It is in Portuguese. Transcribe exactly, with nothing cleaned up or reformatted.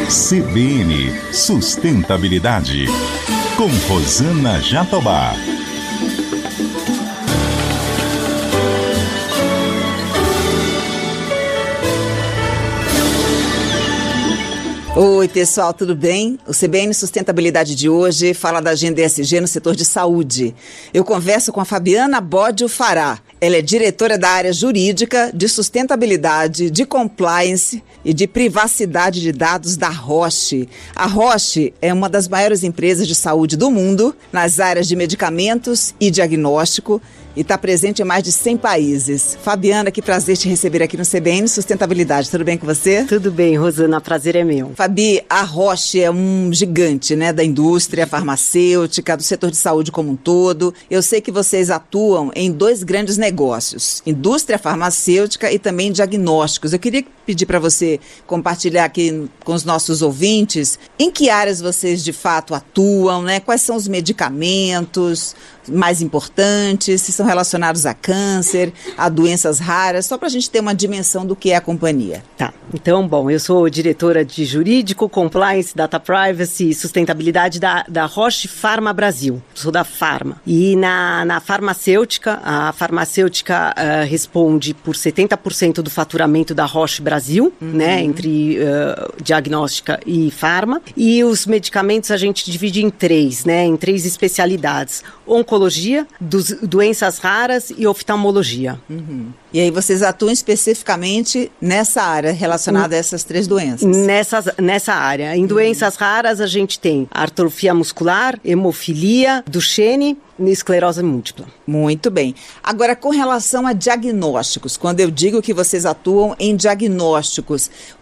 C B N Sustentabilidade, com Rosana Jatobá. Oi, pessoal, tudo bem? O C B N Sustentabilidade de hoje fala da agenda E S G no setor de saúde. Eu converso com a Fabiana Bodio Fará. Ela é diretora da área jurídica, de sustentabilidade, de compliance e de privacidade de dados da Roche. A Roche é uma das maiores empresas de saúde do mundo nas áreas de medicamentos e diagnóstico e está presente em mais de cem países. Fabiana, que prazer te receber aqui no C B N Sustentabilidade. Tudo bem com você? Tudo bem, Rosana. Prazer é meu. Fabi, a Roche é um gigante, né, da indústria farmacêutica, do setor de saúde como um todo. Eu sei que vocês atuam em dois grandes negócios, indústria farmacêutica e também diagnósticos. Eu queria pedir para você compartilhar aqui com os nossos ouvintes em que áreas vocês de fato atuam, né? Quais são os medicamentos mais importantes, se são relacionados a câncer, a doenças raras, só para a gente ter uma dimensão do que é a companhia. Tá, então, bom, eu sou diretora de Jurídico, Compliance, Data Privacy e Sustentabilidade da, da Roche Pharma Brasil, sou da Pharma. E na, na farmacêutica, a farmacêutica uh, responde por setenta por cento do faturamento da Roche Brasil, uhum. né, entre uh, diagnóstica e farma. E os medicamentos a gente divide em três, né, em três especialidades: oncologia, dos, doenças raras e oftalmologia. Uhum. E aí vocês atuam especificamente nessa área relacionada a essas três doenças? Nessas, nessa área. Em doenças uhum. raras a gente tem atrofia muscular, hemofilia, Duchenne e esclerose múltipla. Muito bem. Agora, com relação a diagnósticos, quando eu digo que vocês atuam em diagnósticos,